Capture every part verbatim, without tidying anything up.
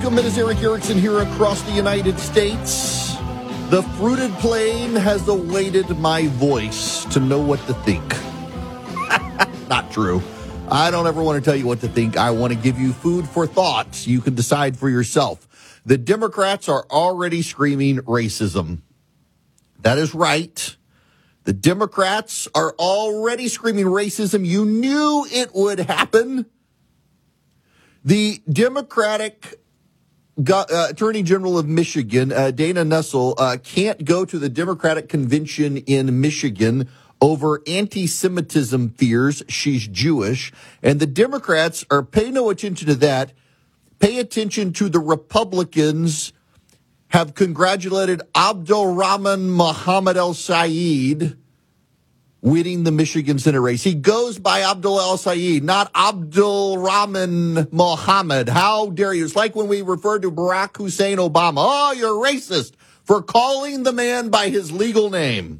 welcome. It is Erick Erickson here across the United States. The fruited plain has awaited my voice to know what to think. Not true. I don't ever want to tell you what to think. I want to give you food for thought. You can decide for yourself. The Democrats are already screaming racism. That is right. The Democrats are already screaming racism. You knew it would happen. The Democratic go- uh, Attorney General of Michigan, uh, Dana Nessel, uh, can't go to the Democratic convention in Michigan over anti-Semitism fears. She's Jewish. And the Democrats are pay no attention to that. Pay attention to the Republicans have congratulated Abdul Rahman Mohammed El-Sayed winning the Michigan Senate race. He goes by Abdul El-Sayed, not Abdul Rahman Mohammed. How dare you? It's like when we refer to Barack Hussein Obama. Oh, you're racist for calling the man by his legal name.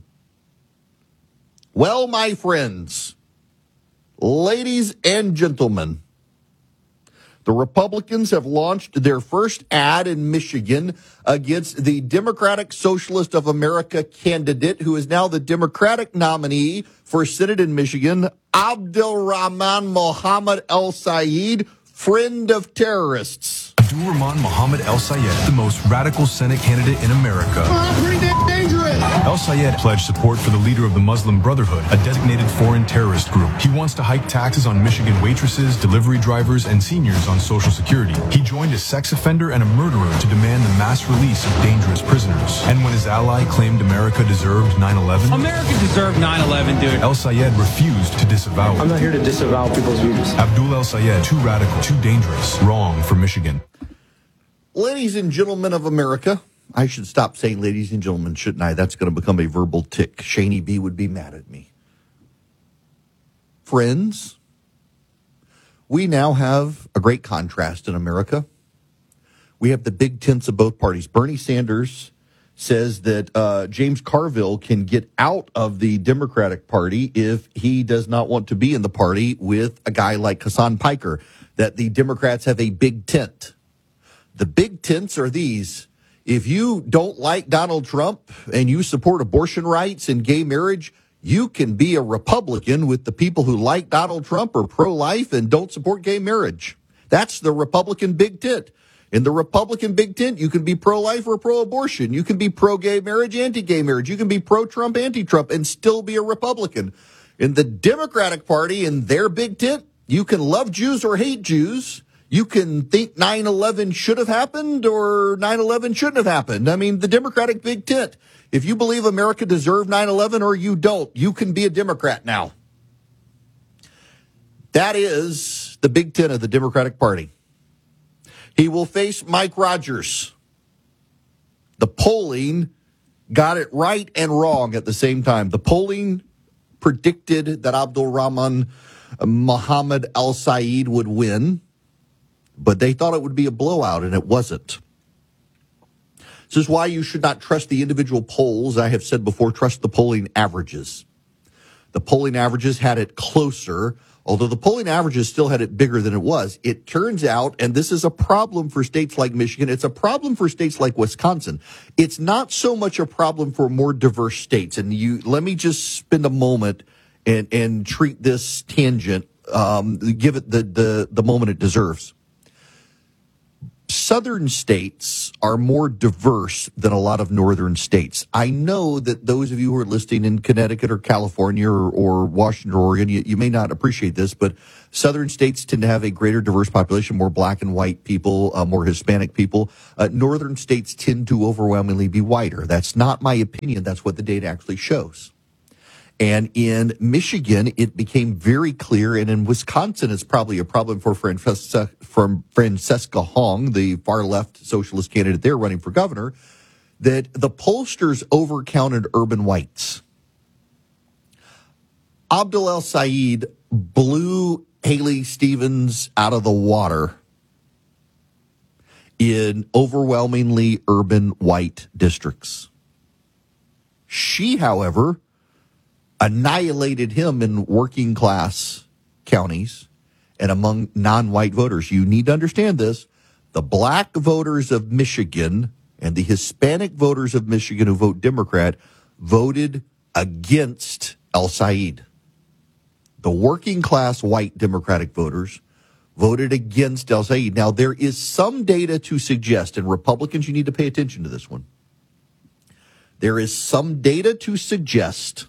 Well, my friends, ladies and gentlemen, the Republicans have launched their first ad in Michigan against the Democratic Socialist of America candidate, who is now the Democratic nominee for Senate in Michigan, Abdul Rahman Mohammed El-Sayed, friend of terrorists. Abdul Rahman Mohammed El-Sayed, the most radical Senate candidate in America. Oh, pretty damn dangerous. El-Sayed pledged support for the leader of the Muslim Brotherhood, a designated foreign terrorist group. He wants to hike taxes on Michigan waitresses, delivery drivers, and seniors on Social Security. He joined a sex offender and a murderer to demand the mass release of dangerous prisoners. And when his ally claimed America deserved nine eleven, America deserved nine eleven, dude. El-Sayed refused to disavow it. I'm not here to disavow people's views. Abdul El-Sayed, too radical, too dangerous, wrong for Michigan. Ladies and gentlemen of America, I should stop saying ladies and gentlemen, shouldn't I? That's going to become a verbal tick. Shaney B would be mad at me. Friends, we now have a great contrast in America. We have the big tents of both parties. Bernie Sanders says that uh, James Carville can get out of the Democratic Party if he does not want to be in the party with a guy like Hassan Piker, that the Democrats have a big tent. The big tents are these. If you don't like Donald Trump and you support abortion rights and gay marriage, you can be a Republican with the people who like Donald Trump or pro-life and don't support gay marriage. That's the Republican big tent. In the Republican big tent, you can be pro-life or pro-abortion. You can be pro-gay marriage, anti-gay marriage. You can be pro-Trump, anti-Trump, and still be a Republican. In the Democratic Party, in their big tent, you can love Jews or hate Jews. You can think nine eleven should have happened or nine eleven shouldn't have happened. I mean, the Democratic big tent. If you believe America deserved nine eleven or you don't, you can be a Democrat now. That is the big tent of the Democratic Party. He will face Mike Rogers. The polling got it right and wrong at the same time. The polling predicted that Abdul Rahman Mohammed El-Sayed would win, but they thought it would be a blowout, and it wasn't. This is why you should not trust the individual polls. I have said before, trust the polling averages. The polling averages had it closer, although the polling averages still had it bigger than it was. It turns out, and this is a problem for states like Michigan, it's a problem for states like Wisconsin. It's not so much a problem for more diverse states. And you let me just spend a moment and, and treat this tangent, um, give it the, the, the moment it deserves. Southern states are more diverse than a lot of northern states. I know that those of you who are listening in Connecticut or California or, or Washington or Oregon, you, you may not appreciate this, but southern states tend to have a greater diverse population, more black and white people, uh, more Hispanic people. Uh, northern states tend to overwhelmingly be whiter. That's not my opinion. That's what the data actually shows. And in Michigan, it became very clear, and in Wisconsin, it's probably a problem for Francesca, from Francesca Hong, the far-left socialist candidate there running for governor, that the pollsters overcounted urban whites. Abdul El-Sayed blew Haley Stevens out of the water in overwhelmingly urban white districts. She, however, annihilated him in working class counties and among non-white voters. You need to understand this. the black voters of Michigan and the Hispanic voters of Michigan who vote Democrat voted against El-Sayed. The working class white Democratic voters voted against El-Sayed. Now, there is some data to suggest, and Republicans, you need to pay attention to this one. There is some data to suggest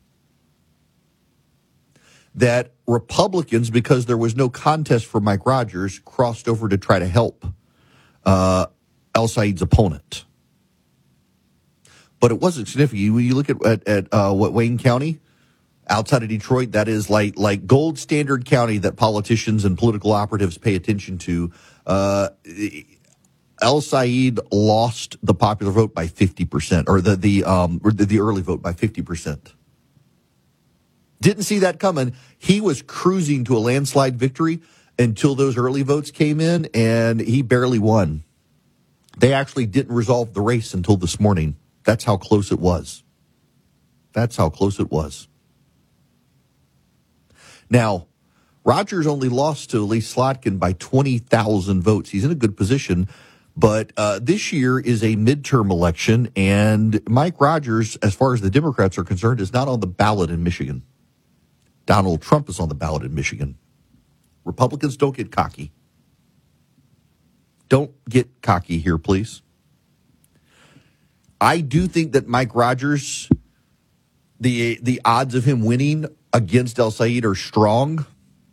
that Republicans, because there was no contest for Mike Rogers, crossed over to try to help uh, El-Sayed's opponent. But it wasn't significant. When you look at, at, at uh, what Wayne County, outside of Detroit, that is like like gold standard county that politicians and political operatives pay attention to. Uh, El-Sayed lost the popular vote by fifty percent, or the the um or the, the early vote by fifty percent. Didn't see that coming. He was cruising to a landslide victory until those early votes came in, and he barely won. They actually didn't resolve the race until this morning. That's how close it was. That's how close it was. Now, Rogers only lost to Lee Slotkin by twenty thousand votes. He's in a good position, but uh, this year is a midterm election, and Mike Rogers, as far as the Democrats are concerned, is not on the ballot in Michigan. Donald Trump is on the ballot in Michigan. Republicans, don't get cocky. Don't get cocky here, please. I do think that Mike Rogers, the the odds of him winning against El-Sayed are strong,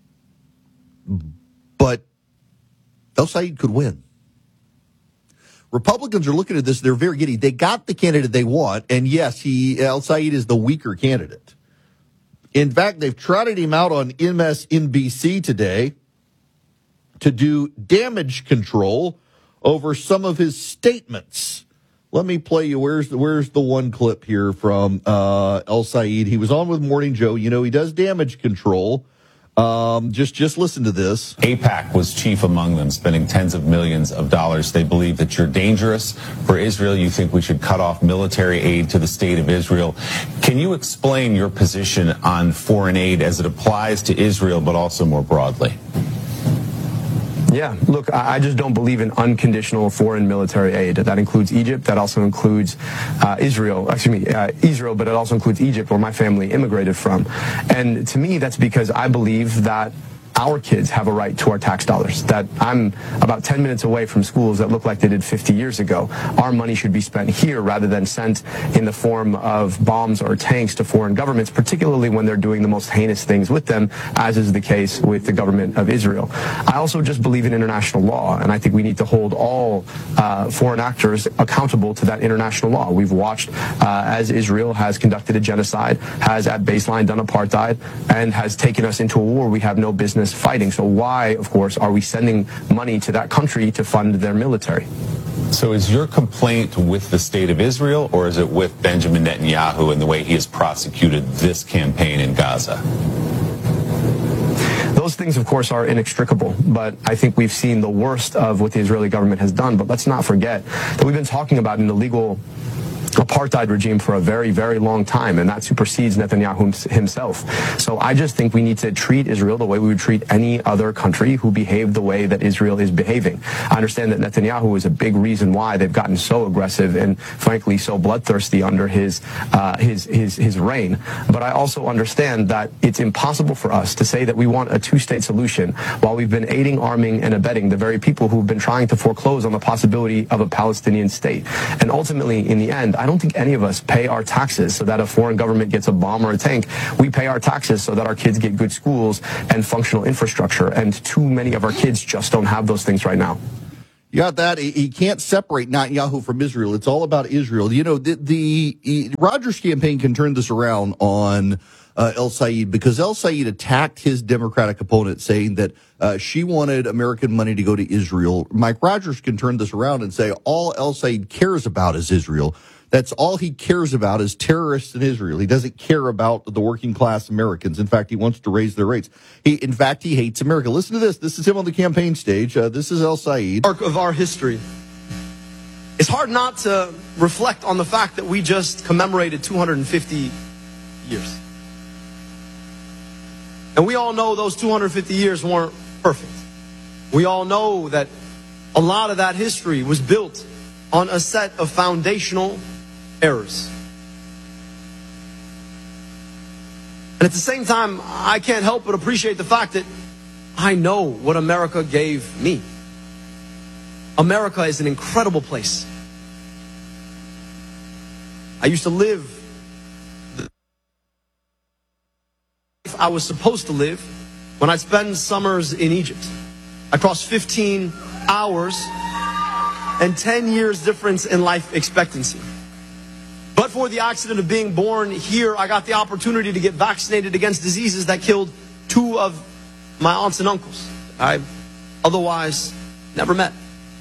but El-Sayed could win. Republicans are looking at this, they're very giddy. They got the candidate they want, and yes, he El-Sayed is the weaker candidate. In fact, they've trotted him out on M S N B C today to do damage control over some of his statements. Let me play you. Where's the, where's the one clip here from uh, El-Sayed? He was on with Morning Joe. You know, he does damage control. Um, just just listen to this. AIPAC was chief among them, spending tens of millions of dollars. They believe that you're dangerous for Israel. You think we should cut off military aid to the state of Israel. Can you explain your position on foreign aid as it applies to Israel, but also more broadly? Yeah, look, I just don't believe in unconditional foreign military aid. That includes Egypt. That also includes uh, Israel, excuse me, uh, Israel, but it also includes Egypt, where my family immigrated from. And to me, that's because I believe that our kids have a right to our tax dollars, that I'm about ten minutes away from schools that look like they did fifty years ago. Our money should be spent here rather than sent in the form of bombs or tanks to foreign governments, particularly when they're doing the most heinous things with them, as is the case with the government of Israel. I also just believe in international law, and I think we need to hold all uh, foreign actors accountable to that international law. We've watched uh, as Israel has conducted a genocide, has at baseline done apartheid, and has taken us into a war we have no business fighting. So why, of course, are we sending money to that country to fund their military? So is your complaint with the state of Israel, or is it with Benjamin Netanyahu and the way he has prosecuted this campaign in Gaza? Those things, of course, are inextricable, but I think we've seen the worst of what the Israeli government has done. But let's not forget that we've been talking about an illegal apartheid regime for a very, very long time, and that supersedes Netanyahu himself. So I just think we need to treat Israel the way we would treat any other country who behaved the way that Israel is behaving. I understand that Netanyahu is a big reason why they've gotten so aggressive and, frankly, so bloodthirsty under his uh, his his his reign. But I also understand that it's impossible for us to say that we want a two-state solution while we've been aiding, arming, and abetting the very people who've been trying to foreclose on the possibility of a Palestinian state. And ultimately, in the end, I don't think any of us pay our taxes so that a foreign government gets a bomb or a tank. We pay our taxes so that our kids get good schools and functional infrastructure. And too many of our kids just don't have those things right now. You got that? He can't separate Netanyahu from Israel. It's all about Israel. You know, the, the, the Rogers campaign can turn this around on uh, El-Sayed, because El-Sayed attacked his Democratic opponent, saying that uh, she wanted American money to go to Israel. Mike Rogers can turn this around and say all El-Sayed cares about is Israel. That's all he cares about is terrorists in Israel. He doesn't care about the working class Americans. In fact, he wants to raise their rates. He, in fact, he hates America. Listen to this. This is him on the campaign stage. Uh, this is El-Sayed. Arc of our history. It's hard not to reflect on the fact that we just commemorated two hundred fifty years. And we all know those two hundred fifty years weren't perfect. We all know that a lot of that history was built on a set of foundational errors. And at the same time, I can't help but appreciate the fact that I know what America gave me. America is an incredible place. I used to live the life I was supposed to live when I spend summers in Egypt. I crossed fifteen hours and ten years difference in life expectancy. But for the accident of being born here, I got the opportunity to get vaccinated against diseases that killed two of my aunts and uncles I otherwise never met.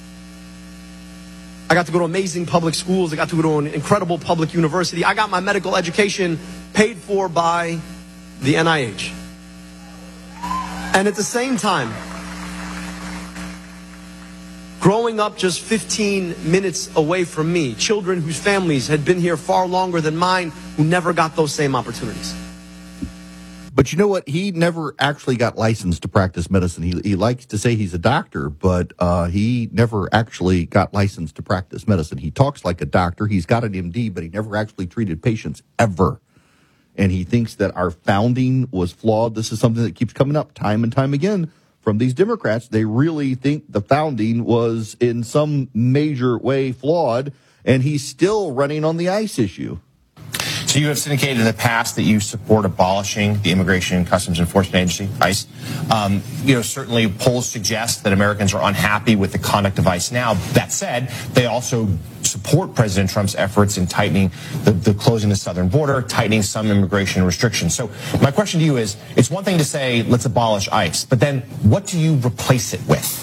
I got to go to amazing public schools. I got to go to an incredible public university. I got my medical education paid for by the N I H. And at the same time, growing up just fifteen minutes away from me, children whose families had been here far longer than mine, who never got those same opportunities. But you know what? He never actually got licensed to practice medicine. He, he likes to say he's a doctor, but uh, he never actually got licensed to practice medicine. He talks like a doctor. He's got an M D, but he never actually treated patients ever. And he thinks that our founding was flawed. This is something that keeps coming up time and time again from these Democrats. They really think the founding was in some major way flawed, and he's still running on the ICE issue. So you have syndicated in the past that you support abolishing the Immigration and Customs Enforcement Agency, ICE. Um, you know, certainly polls suggest that Americans are unhappy with the conduct of ICE now. That said, they also support President Trump's efforts in tightening the, the closing the southern border, tightening some immigration restrictions. So my question to you is, it's one thing to say, let's abolish ICE, but then what do you replace it with?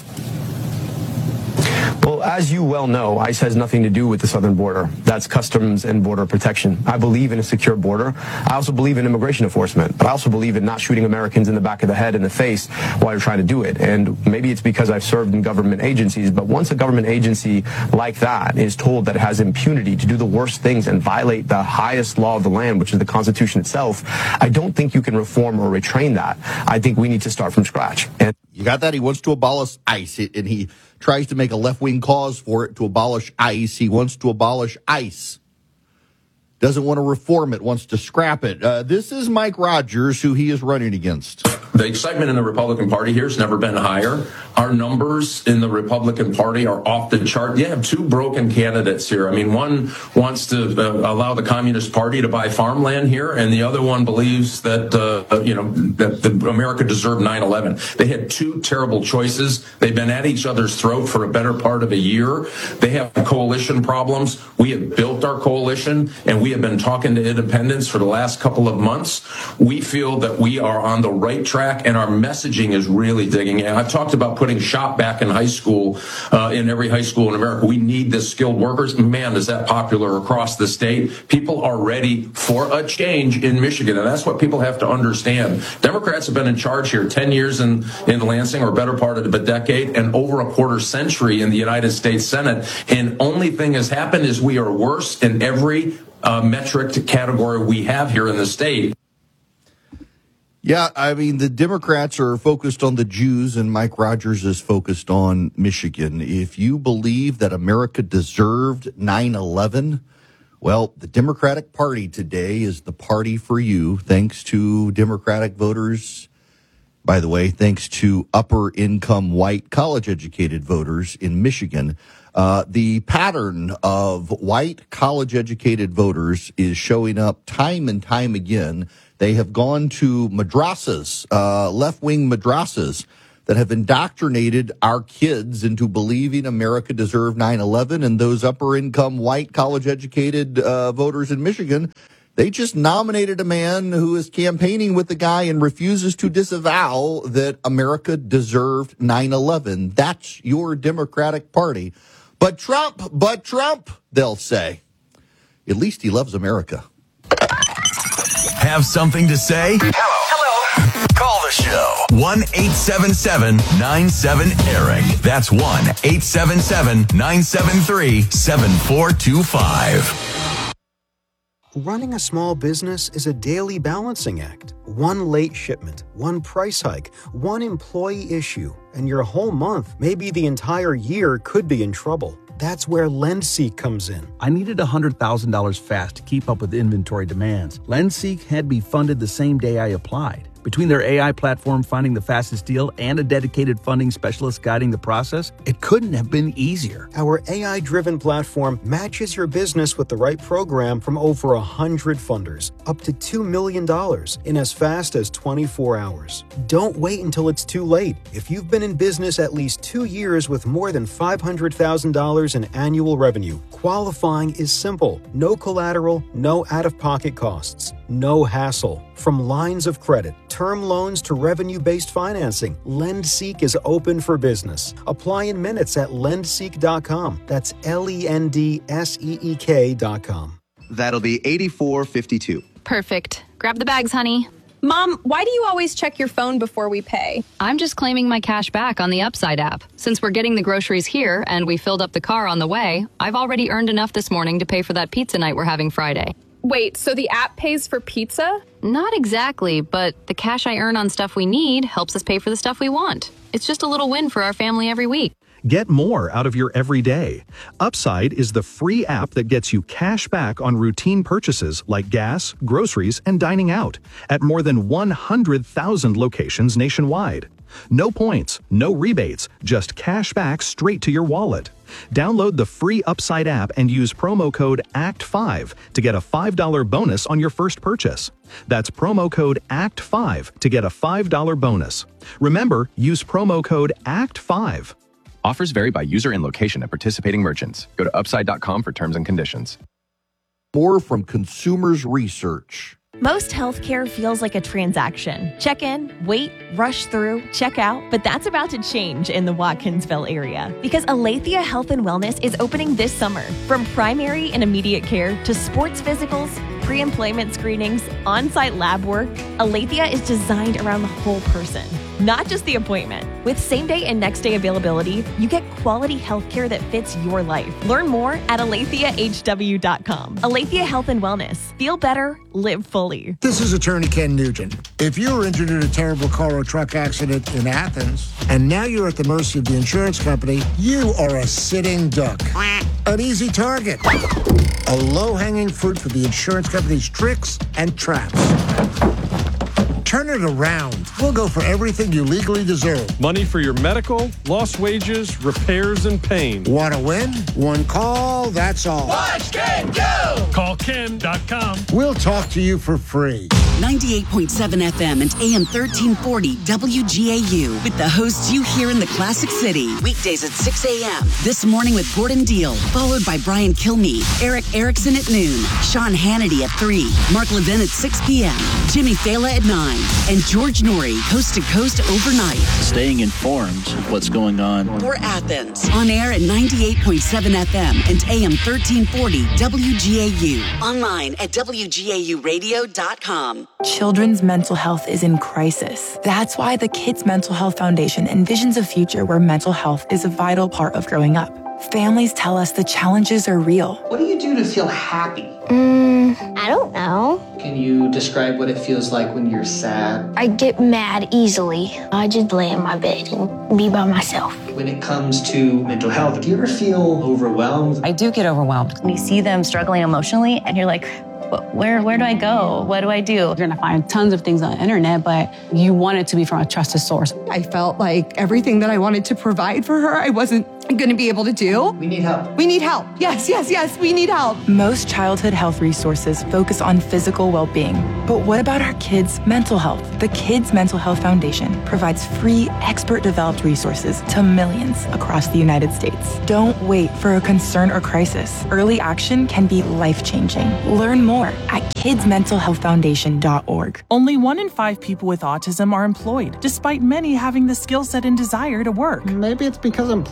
Well, as you well know, ICE has nothing to do with the southern border. That's Customs and Border Protection. I believe in a secure border. I also believe in immigration enforcement, but I also believe in not shooting Americans in the back of the head and the face while you're trying to do it. And maybe it's because I've served in government agencies, but once a government agency like that is told that it has impunity to do the worst things and violate the highest law of the land, which is the Constitution itself, I don't think you can reform or retrain that. I think we need to start from scratch. And you got that? He wants to abolish ICE, and he tries to make a left-wing cause for it to abolish ICE. He wants to abolish ICE. Doesn't want to reform it, wants to scrap it. Uh, this is Mike Rogers, who he is running against. The excitement in the Republican Party here has never been higher. Our numbers in the Republican Party are off the chart. You have two broken candidates here. I mean, one wants to uh, allow the Communist Party to buy farmland here, and the other one believes that, uh, you know, that the America deserved nine eleven. They had two terrible choices. They've been at each other's throat for a better part of a year. They have coalition problems. We have built our coalition, and we have been talking to independents for the last couple of months. We feel that we are on the right track, and our messaging is really digging in. I've talked about putting SHOP back in high school, uh, in every high school in America. We need the skilled workers. Man, is that popular across the state. People are ready for a change in Michigan, and that's what people have to understand. Democrats have been in charge here ten years in, in Lansing, or better part of a decade, and over a quarter century in the United States Senate. And only thing has happened is we are worse in every uh, metric category we have here in the state. Yeah, I mean, the Democrats are focused on the Jews, and Mike Rogers is focused on Michigan. If you believe that America deserved nine eleven, well, the Democratic Party today is the party for you, thanks to Democratic voters. By the way, thanks to upper-income white college-educated voters in Michigan. Uh, the pattern of white college-educated voters is showing up time and time again. They have gone to madrasas, uh, left-wing madrasas, that have indoctrinated our kids into believing America deserved nine eleven, and those upper-income white college-educated uh, voters in Michigan, they just nominated a man who is campaigning with the guy and refuses to disavow that America deserved nine eleven. That's your Democratic Party. But Trump, but Trump, they'll say. At least he loves America. Have something to say? Hello. Hello. Call the show. one eight seven seven nine seven Eric. That's one eight seven seven nine seven three seven four two five. Running a small business is a daily balancing act. One late shipment, one price hike, one employee issue, and your whole month, maybe the entire year, could be in trouble. That's where LendSeek comes in. I needed one hundred thousand dollars fast to keep up with inventory demands. LendSeek had me funded the same day I applied. Between their A I platform finding the fastest deal and a dedicated funding specialist guiding the process, it couldn't have been easier. Our A I-driven platform matches your business with the right program from over one hundred funders, up to two million dollars in as fast as twenty-four hours. Don't wait until it's too late. If you've been in business at least two years with more than five hundred thousand dollars in annual revenue, qualifying is simple. No collateral, no out-of-pocket costs, no hassle. From lines of credit, term loans to revenue-based financing, LendSeek is open for business. Apply in minutes at lendseek dot com. That's L E N D S E E K dot com. That'll be eighty-four fifty-two. Perfect. Grab the bags, honey. Mom, why do you always check your phone before we pay? I'm just claiming my cash back on the Upside app. Since we're getting the groceries here and we filled up the car on the way, I've already earned enough this morning to pay for that pizza night we're having Friday. Wait, so the app pays for pizza? Not exactly, but the cash I earn on stuff we need helps us pay for the stuff we want. It's just a little win for our family every week. Get more out of your everyday. Upside is the free app that gets you cash back on routine purchases like gas, groceries, and dining out at more than one hundred thousand locations nationwide. No points, no rebates, just cash back straight to your wallet. Download the free Upside app and use promo code A C T five to get a five dollars bonus on your first purchase. That's promo code A C T five to get a five dollars bonus. Remember, use promo code A C T five. Offers vary by user and location at participating merchants. Go to upside dot com for terms and conditions. More from Consumers Research. Most healthcare feels like a transaction. Check in, wait, rush through, check out. But that's about to change in the Watkinsville area because Aletheia Health and Wellness is opening this summer. From primary and immediate care to sports physicals, pre-employment screenings, on-site lab work, Aletheia is designed around the whole person, not just the appointment. With same-day and next-day availability, you get quality healthcare that fits your life. Learn more at aletheia h w dot com. Aletheia Health and Wellness. Feel better, live fully. This is Attorney Ken Nugent. If you were injured in a terrible car or truck accident in Athens, and now you're at the mercy of the insurance company, you are a sitting duck. An easy target. A low-hanging fruit for the insurance company's tricks and traps. Turn it around. We'll go for everything you legally deserve. Money for your medical, lost wages, repairs, and pain. Want to win? One call, that's all. Watch Ken go! Call ken dot com. We'll talk to you for free. ninety-eight point seven F M and A M thirteen forty W G A U with the hosts you hear in the Classic City. Weekdays at six a.m. This morning with Gordon Deal, followed by Brian Kilmeade, Eric Erickson at noon, Sean Hannity at three, Mark Levin at six p.m., Jimmy Fallon at nine, and George Norrie, coast to coast overnight. Staying informed of what's going on. For Athens, on air at ninety-eight point seven F M and A M thirteen forty W G A U. Online at W G A U radio dot com. Children's mental health is in crisis. That's why the Kids Mental Health Foundation envisions a future where mental health is a vital part of growing up. Families tell us the challenges are real. What do you do to feel happy? Mm, I don't know. Can you describe what it feels like when you're sad? I get mad easily. I just lay in my bed and be by myself. When it comes to mental health, do you ever feel overwhelmed? I do get overwhelmed. When you see them struggling emotionally and you're like, Where where do I go? What do I do? You're gonna find tons of things on the internet, but you want it to be from a trusted source. I felt like everything that I wanted to provide for her, I wasn't gonna be able to do. We need help. We need help. Yes, yes, yes, we need help. Most childhood health resources focus on physical well-being. But what about our kids' mental health? The Kids Mental Health Foundation provides free, expert-developed resources to millions across the United States. Don't wait for a concern or crisis. Early action can be life-changing. Learn more at kids mental health foundation dot org. Only one in five people with autism are employed, despite many having the skill set and desire to work. Maybe it's because employers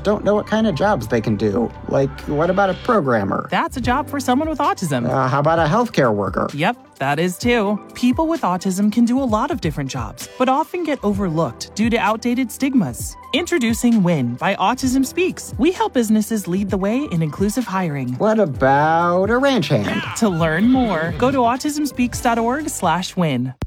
don't know what kind of jobs they can do. Like, what about a programmer? That's a job for someone with autism. Uh, how about a healthcare worker? Yep, that is too. People with autism can do a lot of different jobs, but often get overlooked due to outdated stigmas. Introducing WIN by Autism Speaks. We help businesses lead the way in inclusive hiring. What about a ranch hand? To learn more, go to autism speaks dot org slash win.